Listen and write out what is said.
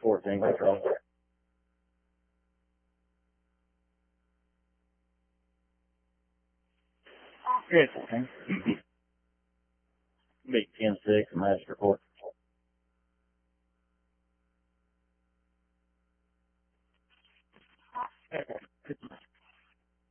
14 control. Good 14. Beat 10-6, master report.